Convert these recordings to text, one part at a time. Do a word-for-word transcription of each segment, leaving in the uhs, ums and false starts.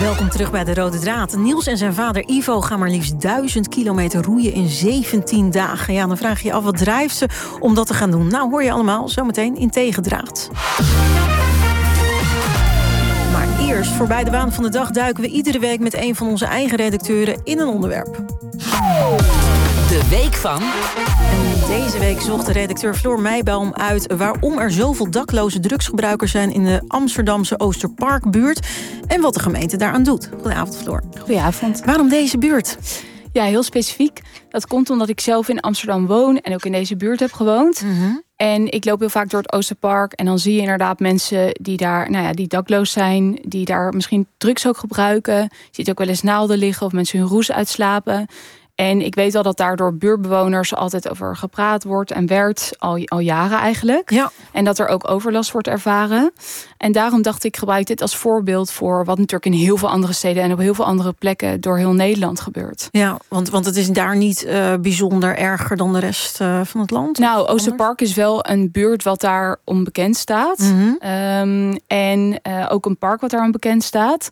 Welkom terug bij De Rode Draad. Niels en zijn vader Ivo gaan maar liefst duizend kilometer roeien in zeventien dagen. Ja, dan vraag je je af, wat drijft ze om dat te gaan doen? Nou, hoor je allemaal zometeen in Tegendraad. Maar eerst, voorbij de waan van de dag, duiken we iedere week met een van onze eigen redacteuren in een onderwerp. De week van... En deze week zocht de redacteur Floor Meibaum uit waarom er zoveel dakloze drugsgebruikers zijn in de Amsterdamse Oosterparkbuurt en wat de gemeente daaraan doet. Goedenavond, Floor. Goedenavond. Waarom deze buurt? Ja, heel specifiek. Dat komt omdat ik zelf in Amsterdam woon en ook in deze buurt heb gewoond. Mm-hmm. En ik loop heel vaak door het Oosterpark en dan zie je inderdaad mensen die daar, nou ja, die dakloos zijn, die daar misschien drugs ook gebruiken. Je ziet ook wel eens naalden liggen of mensen hun roes uitslapen. En ik weet al dat daar door buurtbewoners altijd over gepraat wordt en werd, al, al jaren eigenlijk. Ja. En dat er ook overlast wordt ervaren. En daarom dacht ik, gebruik dit als voorbeeld voor wat natuurlijk in heel veel andere steden en op heel veel andere plekken door heel Nederland gebeurt. Ja, want, want het is daar niet uh, bijzonder erger dan de rest uh, van het land? Nou, Oosterpark is wel een buurt wat daar onbekend staat. Mm-hmm. Um, en uh, ook een park wat daar onbekend staat.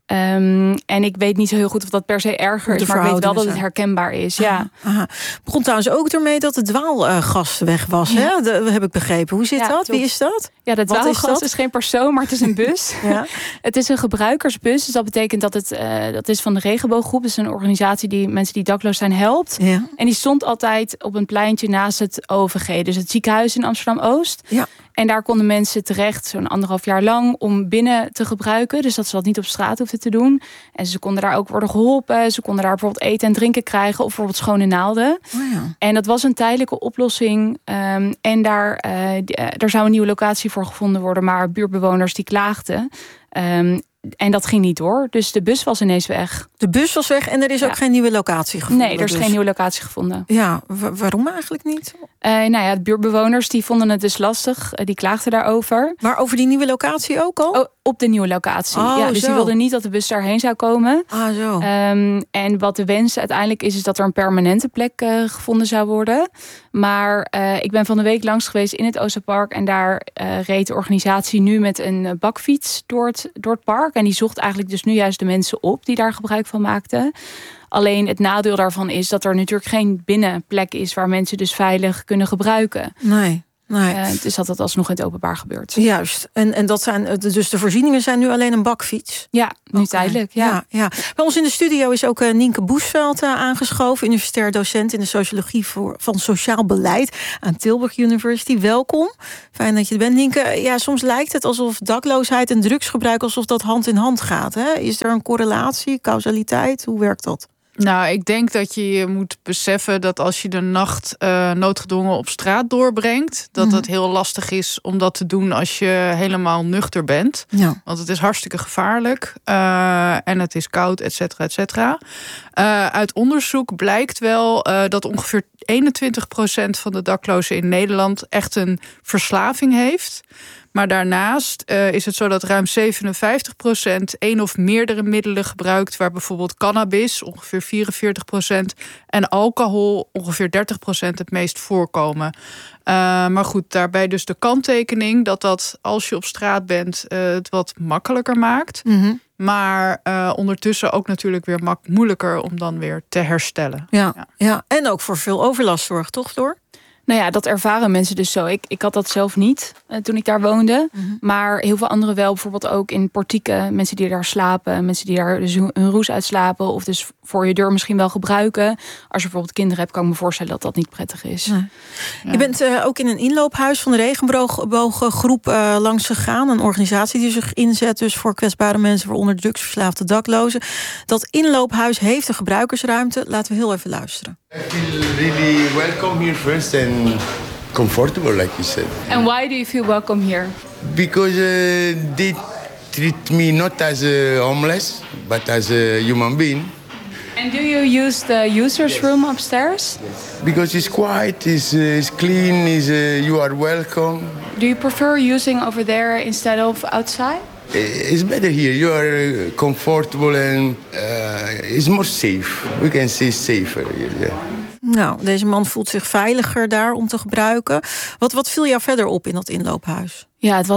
Um, en ik weet niet zo heel goed of dat per se erger is, maar ik weet wel dat het herkenbaar is. Ja. Aha. Begon trouwens ook ermee dat de dwaalgas weg was, ja. hè? Dat heb ik begrepen. Hoe zit ja, dat? Klopt. Wie is dat? Ja, de Wat dwaalgas is, dat? is geen persoon, maar het is een bus. Ja. Het is een gebruikersbus, dus dat betekent dat het uh, dat is van de Regenbooggroep. Dat is een organisatie die mensen die dakloos zijn helpt. Ja. En die stond altijd op een pleintje naast het O V G, dus het ziekenhuis in Amsterdam-Oost. Ja. En daar konden mensen terecht, zo'n anderhalf jaar lang, om binnen te gebruiken. Dus dat ze dat niet op straat hoefden te doen. En ze konden daar ook worden geholpen. Ze konden daar bijvoorbeeld eten en drinken krijgen. Of bijvoorbeeld schone naalden. Oh ja. En dat was een tijdelijke oplossing. Um, en daar, uh, daar zou een nieuwe locatie voor gevonden worden. Maar buurtbewoners die klaagden. Um, En dat ging niet door. Dus de bus was ineens weg. De bus was weg en er is ja. ook geen nieuwe locatie gevonden? Nee, er is dus. geen nieuwe locatie gevonden. Ja, wa- waarom eigenlijk niet? Uh, nou ja, de buurtbewoners die vonden het dus lastig. Uh, die klaagden daarover. Maar over die nieuwe locatie ook al? Oh, op de nieuwe locatie. Oh, ja, dus zo. die wilden niet dat de bus daarheen zou komen. Ah, zo. Um, en wat de wens uiteindelijk is, is dat er een permanente plek uh, gevonden zou worden. Maar uh, ik ben van de week langs geweest in het Oosterpark. En daar uh, reed de organisatie nu met een uh, bakfiets door het, door het park. En die zocht eigenlijk dus nu juist de mensen op die daar gebruik van maakten. Alleen het nadeel daarvan is dat er natuurlijk geen binnenplek is waar mensen dus veilig kunnen gebruiken. Nee. Nee. Uh, dus dat dat alsnog in het openbaar gebeurt. Juist. En, en dat zijn dus de voorzieningen zijn nu alleen een bakfiets? Ja, nu okay. tijdelijk. Ja. Ja, ja. Bij ons in de studio is ook uh, Nienke Boesveld uh, aangeschoven. Universitair docent in de sociologie voor, van sociaal beleid aan Tilburg University. Welkom. Fijn dat je er bent, Nienke. Ja, soms lijkt het alsof dakloosheid en drugsgebruik alsof dat hand in hand gaat. Hè? Is er een correlatie, causaliteit? Hoe werkt dat? Nou, ik denk dat je je moet beseffen dat als je de nacht uh, noodgedwongen op straat doorbrengt, dat mm-hmm. het heel lastig is om dat te doen als je helemaal nuchter bent. Ja. Want het is hartstikke gevaarlijk uh, en het is koud, et cetera, et cetera. Uh, uit onderzoek blijkt wel uh, dat ongeveer eenentwintig procent van de daklozen in Nederland echt een verslaving heeft. Maar daarnaast uh, is het zo dat ruim zevenenvijftig procent één of meerdere middelen gebruikt, waar bijvoorbeeld cannabis, ongeveer vierenveertig procent, en alcohol, ongeveer dertig procent, het meest voorkomen. Uh, maar goed, daarbij dus de kanttekening dat dat, als je op straat bent, uh, het wat makkelijker maakt. Mm-hmm. Maar uh, ondertussen ook natuurlijk weer mak- moeilijker om dan weer te herstellen. Ja, ja. ja, en ook voor veel overlast zorgt, toch, Door? Nou ja, dat ervaren mensen dus zo. Ik, ik had dat zelf niet uh, toen ik daar woonde. Mm-hmm. Maar heel veel anderen wel. Bijvoorbeeld ook in portieken. Mensen die daar slapen. Mensen die daar dus hun roes uitslapen. Of dus voor je deur misschien wel gebruiken. Als je bijvoorbeeld kinderen hebt, kan ik me voorstellen dat dat niet prettig is. Nee. Ja. Je bent uh, ook in een inloophuis van de Regenbooggroep uh, langs gegaan. Een organisatie die zich inzet dus voor kwetsbare mensen, waaronder drugsverslaafde daklozen. Dat inloophuis heeft een gebruikersruimte. Laten we heel even luisteren. I feel really welcome here first and comfortable, like you said. And why do you feel welcome here? Because uh, they treat me not as a homeless, but as a human being. And do you use the users' yes. room upstairs? Yes. Because it's quiet, it's, uh, it's clean, it's, uh, you are welcome. Do you prefer using over there instead of outside? It's better here. You are comfortable and uh, it's more safe. We can say safer here. Yeah. Nou, deze man voelt zich veiliger daar om te gebruiken. Wat, wat viel jou verder op in dat inloophuis? Ja, het was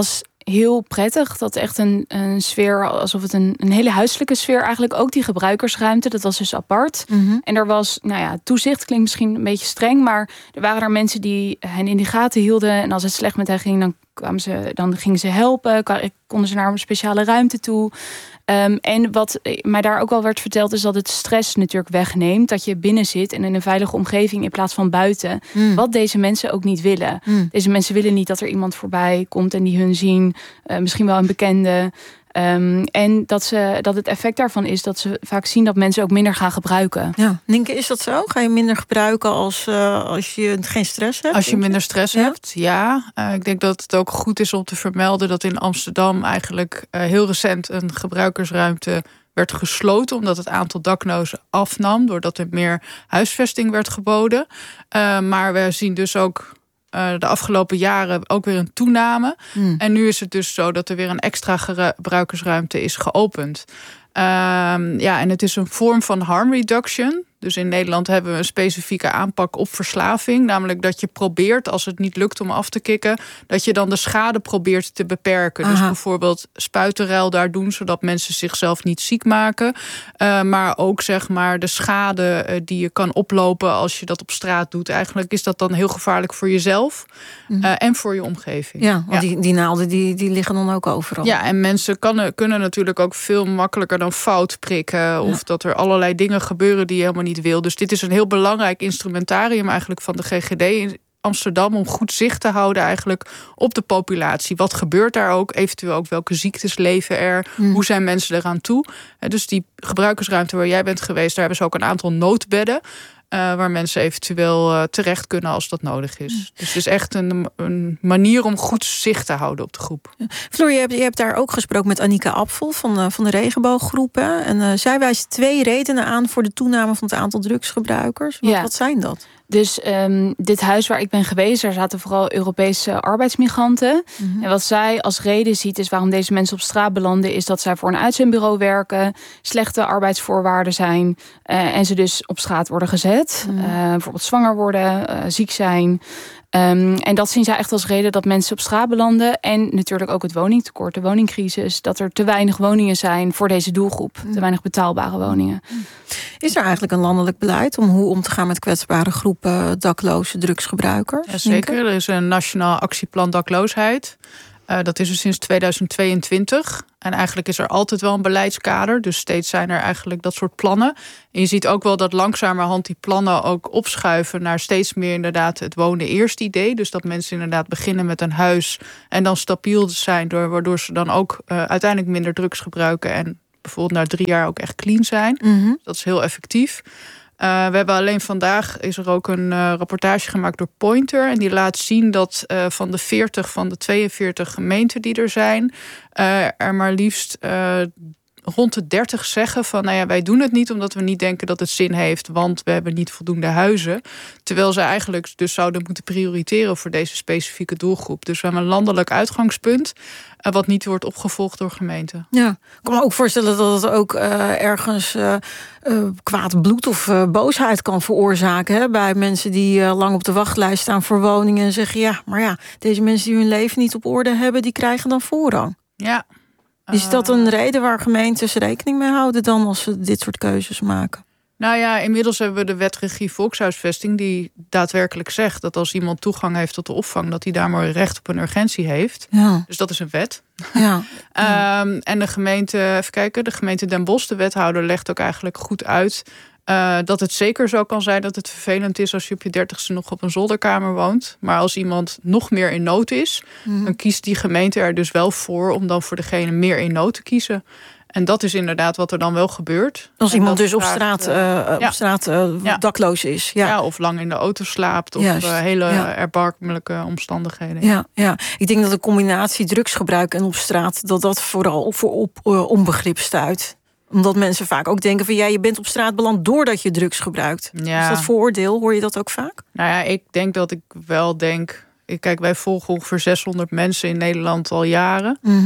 heel prettig. Dat echt een, een sfeer, alsof het een, een hele huiselijke sfeer eigenlijk. Ook die gebruikersruimte, dat was dus apart. Mm-hmm. En er was, nou ja, toezicht klinkt misschien een beetje streng, maar er waren er mensen die hen in de gaten hielden. En als het slecht met hen ging, dan kwamen ze, dan gingen ze helpen. Konden ze naar een speciale ruimte toe. Um, en wat mij daar ook al werd verteld, is dat het stress natuurlijk wegneemt. Dat je binnen zit en in een veilige omgeving in plaats van buiten. Mm. Wat deze mensen ook niet willen. Mm. Deze mensen willen niet dat er iemand voorbij komt en die hun zien. Uh, misschien wel een bekende. Um, en dat, ze, dat het effect daarvan is dat ze vaak zien dat mensen ook minder gaan gebruiken. Ja, Nienke, is dat zo? Ga je minder gebruiken als, uh, als je geen stress hebt? Als je minder stress ja? hebt, ja. Uh, ik denk dat het ook goed is om te vermelden dat in Amsterdam eigenlijk uh, heel recent een gebruikersruimte werd gesloten omdat het aantal daklozen afnam, doordat er meer huisvesting werd geboden. Uh, maar we zien dus ook Uh, de afgelopen jaren ook weer een toename. Hmm. En nu is het dus zo dat er weer een extra gebruikersruimte is geopend. Uh, ja, en het is een vorm van harm reduction. Dus in Nederland hebben we een specifieke aanpak op verslaving. Namelijk dat je probeert, als het niet lukt om af te kicken, dat je dan de schade probeert te beperken. Aha. Dus bijvoorbeeld spuitenruil daar doen, zodat mensen zichzelf niet ziek maken. Uh, maar ook zeg maar de schade uh, die je kan oplopen als je dat op straat doet. Eigenlijk is dat dan heel gevaarlijk voor jezelf uh, mm. en voor je omgeving. Ja, want ja. Die, die naalden die, die liggen dan ook overal. Ja, en mensen kan, kunnen natuurlijk ook veel makkelijker dan fout prikken. Of ja. dat er allerlei dingen gebeuren die je helemaal niet wil. Dus dit is een heel belangrijk instrumentarium eigenlijk van de G G D in Amsterdam om goed zicht te houden eigenlijk op de populatie. Wat gebeurt daar ook? Eventueel ook welke ziektes leven er? Mm. Hoe zijn mensen eraan toe? Dus die gebruikersruimte waar jij bent geweest, daar hebben ze ook een aantal noodbedden. Uh, waar mensen eventueel uh, terecht kunnen als dat nodig is. Mm. Dus het is echt een, een manier om goed zicht te houden op de groep. Ja. Floor, je hebt, je hebt daar ook gesproken met Annika Apfel van, uh, van de Regenbooggroepen. En uh, zij wijst twee redenen aan voor de toename van het aantal drugsgebruikers. Wat, ja. wat zijn dat? Dus um, dit huis waar ik ben geweest, daar zaten vooral Europese arbeidsmigranten. Mm-hmm. En wat zij als reden ziet is waarom deze mensen op straat belanden, is dat zij voor een uitzendbureau werken, slechte arbeidsvoorwaarden zijn uh, en ze dus op straat worden gezet. Mm. Uh, bijvoorbeeld zwanger worden, uh, ziek zijn. Um, en dat zien zij echt als reden dat mensen op straat belanden. En natuurlijk ook het woningtekort, de woningcrisis. Dat er te weinig woningen zijn voor deze doelgroep. Mm. Te weinig betaalbare woningen. Is er eigenlijk een landelijk beleid om hoe om te gaan met kwetsbare groepen dakloze drugsgebruikers? Ja, zeker. Er is een nationaal actieplan dakloosheid. Uh, dat is er sinds tweeduizend tweeëntwintig. En eigenlijk is er altijd wel een beleidskader. Dus steeds zijn er eigenlijk dat soort plannen. En je ziet ook wel dat langzamerhand die plannen ook opschuiven naar steeds meer inderdaad het wonen eerst idee. Dus dat mensen inderdaad beginnen met een huis en dan stabiel zijn, door, waardoor ze dan ook uh, uiteindelijk minder drugs gebruiken en bijvoorbeeld na drie jaar ook echt clean zijn. Mm-hmm. Dat is heel effectief. Uh, we hebben alleen vandaag is er ook een uh, rapportage gemaakt door Pointer. En die laat zien dat uh, van de veertig van de tweeënveertig gemeenten die er zijn, Uh, er maar liefst uh, rond de dertig zeggen van, nou ja, wij doen het niet omdat we niet denken dat het zin heeft, want we hebben niet voldoende huizen. Terwijl ze eigenlijk dus zouden moeten prioriteren voor deze specifieke doelgroep. Dus we hebben een landelijk uitgangspunt uh, wat niet wordt opgevolgd door gemeenten. Ja, ik kan me ook voorstellen dat het ook uh, ergens uh, uh, kwaad bloed of uh, boosheid kan veroorzaken, hè, bij mensen die uh, lang op de wachtlijst staan voor woningen en zeggen, ja, maar ja, deze mensen die hun leven niet op orde hebben, die krijgen dan voorrang. Ja. Is dat een reden waar gemeentes rekening mee houden dan als ze dit soort keuzes maken? Nou ja, inmiddels hebben we de wet regie volkshuisvesting die daadwerkelijk zegt dat als iemand toegang heeft tot de opvang, dat hij daar maar recht op een urgentie heeft. Ja. Dus dat is een wet. Ja. Ja. um, en de gemeente, even kijken, de gemeente Den Bosch, de wethouder, legt ook eigenlijk goed uit Uh, dat het zeker zo kan zijn dat het vervelend is als je op je dertigste nog op een zolderkamer woont. Maar als iemand nog meer in nood is, mm. dan kiest die gemeente er dus wel voor om dan voor degene meer in nood te kiezen. En dat is inderdaad wat er dan wel gebeurt. Als en iemand dus op straat, uh, ja. op straat uh, ja. dakloos is. Ja. ja, of lang in de auto slaapt. Of uh, hele ja. erbarmelijke omstandigheden. Ja, ja, ik denk dat de combinatie drugsgebruik en op straat, dat dat vooral voor op, uh, onbegrip stuit. Omdat mensen vaak ook denken van ja, je bent op straat beland doordat je drugs gebruikt. Ja. Is dat vooroordeel? Hoor je dat ook vaak? Nou ja, ik denk dat ik wel denk. Kijk, wij volgen ongeveer zeshonderd mensen in Nederland al jaren. Mm-hmm.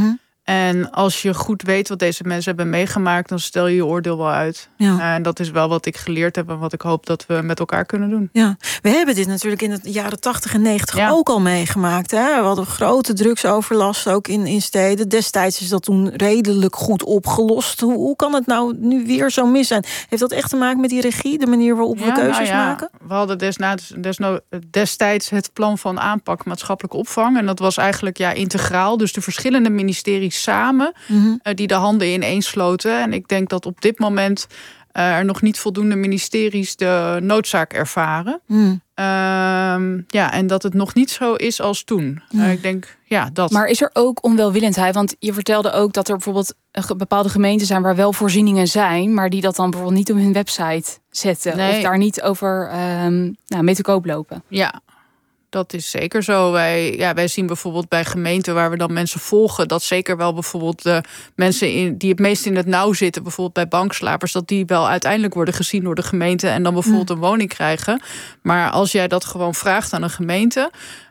En als je goed weet wat deze mensen hebben meegemaakt, dan stel je je oordeel wel uit. Ja. En dat is wel wat ik geleerd heb en wat ik hoop dat we met elkaar kunnen doen. Ja, we hebben dit natuurlijk in de jaren tachtig en negentig ja. ook al meegemaakt. Hè? We hadden grote drugsoverlast ook in, in steden. Destijds is dat toen redelijk goed opgelost. Hoe, hoe kan het nou nu weer zo mis zijn? Heeft dat echt te maken met die regie, de manier waarop we ja, keuzes nou ja. maken? We hadden desnoods, desnoods, destijds het plan van aanpak maatschappelijke opvang. En dat was eigenlijk ja, integraal. Dus de verschillende ministeries samen, mm-hmm. uh, die de handen ineens sloten. En ik denk dat op dit moment uh, er nog niet voldoende ministeries de noodzaak ervaren. Mm. Uh, ja, en dat het nog niet zo is als toen. Mm. Uh, ik denk, ja, dat. Maar is er ook onwelwillendheid? Want je vertelde ook dat er bijvoorbeeld bepaalde gemeenten zijn waar wel voorzieningen zijn, maar die dat dan bijvoorbeeld niet op hun website zetten. Nee. Of daar niet over um, nou, mee te koop lopen. Ja. Dat is zeker zo. Wij, ja, wij zien bijvoorbeeld bij gemeenten waar we dan mensen volgen, dat zeker wel bijvoorbeeld de mensen in, die het meest in het nauw zitten, bijvoorbeeld bij bankslapers, dat die wel uiteindelijk worden gezien door de gemeente en dan bijvoorbeeld een woning krijgen. Maar als jij dat gewoon vraagt aan een gemeente,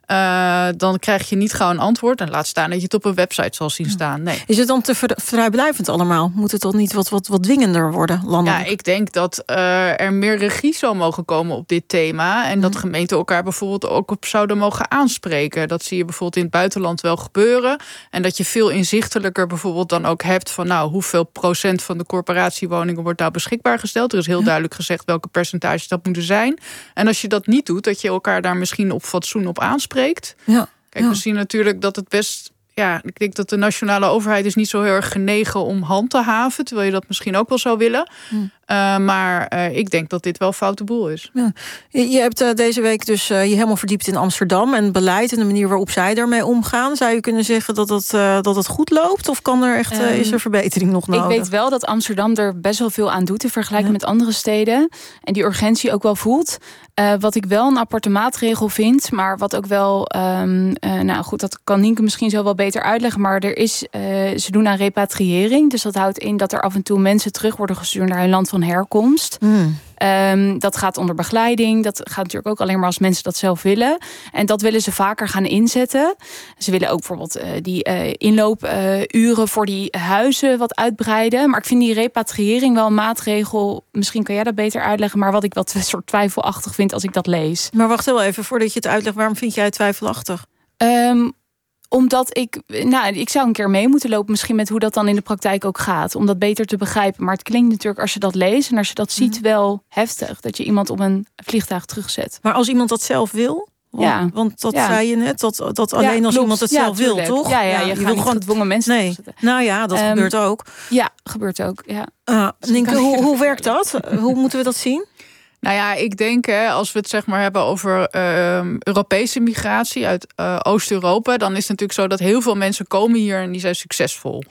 Uh, dan krijg je niet gauw een antwoord. En laat staan dat je het op een website zal zien staan. Nee. Is het dan te ver, vrijblijvend allemaal? Moet het dan niet wat, wat, wat dwingender worden landelijk? Ja, ik denk dat uh, er meer regie zou mogen komen op dit thema. En mm. dat gemeenten elkaar bijvoorbeeld ook op zouden mogen aanspreken. Dat zie je bijvoorbeeld in het buitenland wel gebeuren. En dat je veel inzichtelijker bijvoorbeeld dan ook hebt van nou, hoeveel procent van de corporatiewoningen wordt nou beschikbaar gesteld. Er is heel ja. duidelijk gezegd welke percentages dat moeten zijn. En als je dat niet doet, dat je elkaar daar misschien op fatsoen op aanspreekt. Ja, Kijk, ja. we zien natuurlijk dat het best. Ja, ik denk dat de nationale overheid is niet zo heel erg genegen om hand te haven, terwijl je dat misschien ook wel zou willen. Hmm. Uh, maar uh, ik denk dat dit wel foute boel is. Ja. Je, je hebt uh, deze week dus uh, je helemaal verdiept in Amsterdam en beleid en de manier waarop zij daarmee omgaan. Zou je kunnen zeggen dat het, uh, dat het goed loopt? Of kan er echt, uh, um, is er verbetering nog nodig? Ik weet wel dat Amsterdam er best wel veel aan doet in vergelijking ja. met andere steden. En die urgentie ook wel voelt. Uh, wat ik wel een aparte maatregel vind, maar wat ook wel, um, uh, nou goed, dat kan Nienke misschien zo wel beter uitleggen. Maar er is, uh, ze doen aan repatriëring. Dus dat houdt in dat er af en toe mensen terug worden gestuurd naar hun land van herkomst. Mm. Um, dat gaat onder begeleiding. Dat gaat natuurlijk ook alleen maar als mensen dat zelf willen. En dat willen ze vaker gaan inzetten. Ze willen ook bijvoorbeeld uh, die uh, inloopuren uh, voor die huizen wat uitbreiden. Maar ik vind die repatriëring wel een maatregel. Misschien kan jij dat beter uitleggen. Maar wat ik wat soort twijfelachtig vind als ik dat lees. Maar wacht heel even voordat je het uitlegt. Waarom vind jij het twijfelachtig? Um, Omdat ik, nou, ik zou een keer mee moeten lopen, misschien met hoe dat dan in de praktijk ook gaat. Om dat beter te begrijpen. Maar het klinkt natuurlijk, als je dat leest en als je dat ziet, wel heftig. Dat je iemand op een vliegtuig terugzet. Maar als iemand dat zelf wil? Want, ja. want dat ja. zei je net, dat, dat alleen ja, als iemand het ja, zelf tuurlijk. wil, toch? Ja, ja, je, ja, je wil gewoon gedwongen mensen nee. terugzetten. Nou ja, dat um, gebeurt ook. Ja, gebeurt ook, ja. Uh, Nienke, hoe, hoe werkt dat? Hoe moeten we dat zien? Nou ja, ik denk, hè, als we het zeg maar hebben over uh, Europese migratie uit uh, Oost-Europa, dan is het natuurlijk zo dat heel veel mensen komen hier en die zijn succesvol.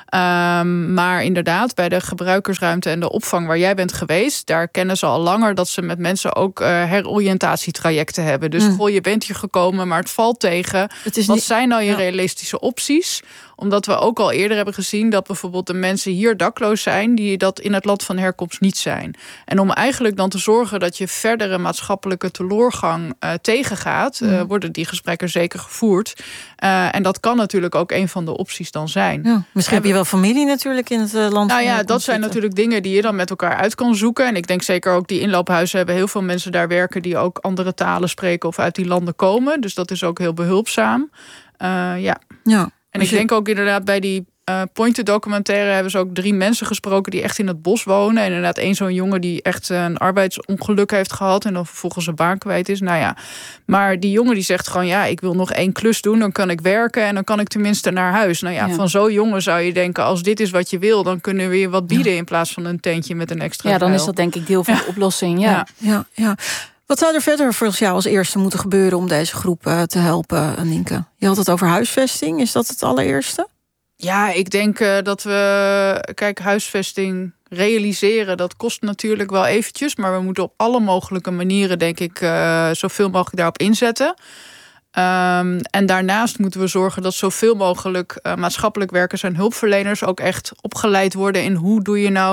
Um, maar inderdaad, bij de gebruikersruimte en de opvang waar jij bent geweest, daar kennen ze al langer dat ze met mensen ook uh, heroriëntatietrajecten hebben. Dus mm. goh, je bent hier gekomen, maar het valt tegen. Het is Wat niet... zijn nou je ja. realistische opties? Omdat we ook al eerder hebben gezien dat bijvoorbeeld de mensen hier dakloos zijn, die dat in het land van herkomst niet zijn. En om eigenlijk dan te zorgen dat je verdere maatschappelijke teloorgang uh, tegengaat, mm. uh, worden die gesprekken zeker gevoerd. Uh, en dat kan natuurlijk ook een van de opties dan zijn. Ja, misschien heb je wel familie natuurlijk in het uh, land. Nou ja, dat zijn zitten. natuurlijk dingen die je dan met elkaar uit kan zoeken. En ik denk zeker ook die inloophuizen hebben heel veel mensen daar werken die ook andere talen spreken of uit die landen komen. Dus dat is ook heel behulpzaam. Uh, ja. ja. En ik denk ook inderdaad bij die uh, Pointer documentaire hebben ze ook drie mensen gesproken die echt in het bos wonen. En inderdaad één zo'n jongen die echt een arbeidsongeluk heeft gehad en dan vervolgens zijn baan kwijt is. Nou ja, maar die jongen die zegt gewoon ja, ik wil nog één klus doen, dan kan ik werken en dan kan ik tenminste naar huis. Nou ja, ja. van zo'n jongen zou je denken, als dit is wat je wil, dan kunnen we je wat bieden ja. in plaats van een tentje met een extra Ja, dan vuil. is dat denk ik deel van ja. de oplossing. Ja, ja, ja. ja. Wat zou er verder volgens jou als eerste moeten gebeuren om deze groep uh, te helpen, Nienke? Je had het over huisvesting. Is dat het allereerste? Ja, ik denk uh, dat we... Kijk, huisvesting realiseren, dat kost natuurlijk wel eventjes. Maar we moeten op alle mogelijke manieren, denk ik, uh, zoveel mogelijk daarop inzetten. Um, en daarnaast moeten we zorgen dat zoveel mogelijk uh, maatschappelijk werkers en hulpverleners ook echt opgeleid worden in hoe doe je nou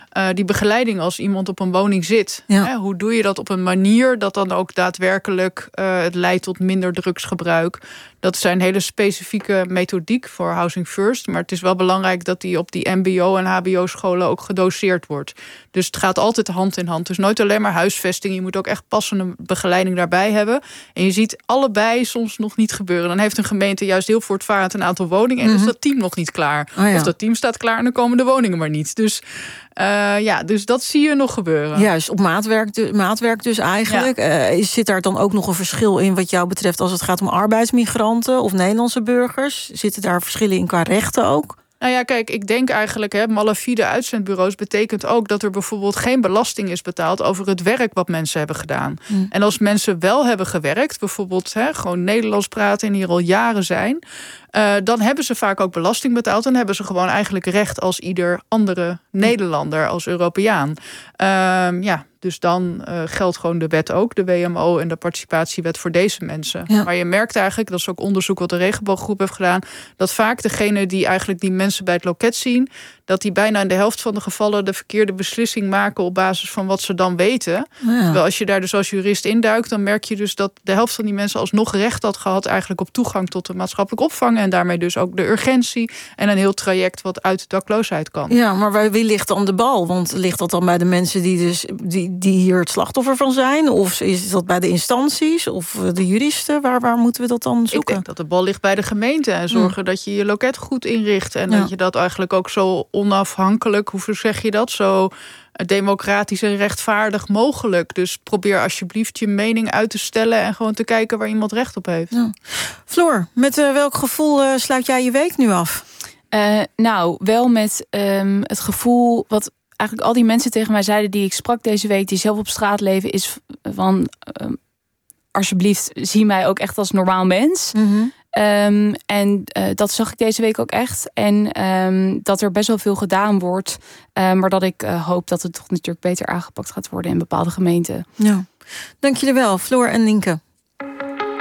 Uh, die begeleiding als iemand op een woning zit. Ja. Hè, hoe doe je dat op een manier dat dan ook daadwerkelijk uh, het leidt tot minder drugsgebruik? Dat zijn hele specifieke methodiek voor Housing First. Maar het is wel belangrijk dat die op die mbo- en hbo-scholen ook gedoseerd wordt. Dus het gaat altijd hand in hand. Dus nooit alleen maar huisvesting. Je moet ook echt passende begeleiding daarbij hebben. En je ziet allebei soms nog niet gebeuren. Dan heeft een gemeente juist heel voortvarend een aantal woningen. En mm-hmm. is dat team nog niet klaar. Oh ja. Of dat team staat klaar en dan komen de woningen maar niet. Dus, uh, ja, dus dat zie je nog gebeuren. Juist, op maatwerk, dus, maatwerk dus eigenlijk. Ja. Uh, zit daar dan ook nog een verschil in wat jou betreft als het gaat om arbeidsmigranten of Nederlandse burgers? Zitten daar verschillen in qua rechten ook? Nou ja, kijk, ik denk eigenlijk, hè, malafide uitzendbureaus betekent ook dat er bijvoorbeeld geen belasting is betaald over het werk wat mensen hebben gedaan. Mm. En als mensen wel hebben gewerkt, bijvoorbeeld hè, gewoon Nederlands praten en hier al jaren zijn, uh, dan hebben ze vaak ook belasting betaald. Dan hebben ze gewoon eigenlijk recht als ieder andere Nederlander, als Europeaan. Uh, ja, dus dan uh, geldt gewoon de wet ook, de W M O en de participatiewet voor deze mensen. Ja. Maar je merkt eigenlijk, dat is ook onderzoek wat de Regenbooggroep heeft gedaan, dat vaak degene die eigenlijk die mensen bij het loket zien, dat die bijna in de helft van de gevallen de verkeerde beslissing maken op basis van wat ze dan weten. Ja. Terwijl als je daar dus als jurist induikt, dan merk je dus dat de helft van die mensen alsnog recht had gehad eigenlijk op toegang tot de maatschappelijke opvang en daarmee dus ook de urgentie en een heel traject wat uit de dakloosheid kan. Ja, maar wie ligt dan de bal? Want ligt dat dan bij de mensen die, dus, die, die hier het slachtoffer van zijn? Of is dat bij de instanties of de juristen? Waar, waar moeten we dat dan zoeken? Ik denk dat de bal ligt bij de gemeente en zorgen ja. dat je je loket goed inricht en ja. dat je dat eigenlijk ook zo onafhankelijk, hoe zeg je dat, zo democratisch en rechtvaardig mogelijk. Dus probeer alsjeblieft je mening uit te stellen en gewoon te kijken waar iemand recht op heeft. Ja. Floor, met uh, welk gevoel uh, sluit jij je week nu af? Uh, nou, wel met um, het gevoel wat eigenlijk al die mensen tegen mij zeiden die ik sprak deze week, die zelf op straat leven, is van um, alsjeblieft, zie mij ook echt als normaal mens. Mm-hmm. Um, en uh, dat zag ik deze week ook echt. En um, dat er best wel veel gedaan wordt. Uh, maar dat ik uh, hoop dat het toch natuurlijk beter aangepakt gaat worden in bepaalde gemeenten. Ja. Dank jullie wel, Floor en Nienke.